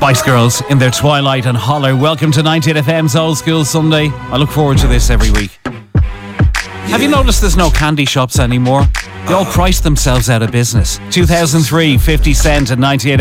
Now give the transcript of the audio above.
Spice Girls in their Twilight and Holler. Welcome to 98FM's Old School Sunday. I look forward to this every week. Have you noticed there's no candy shops anymore? They all priced themselves out of business. 2003, 50 Cent at 98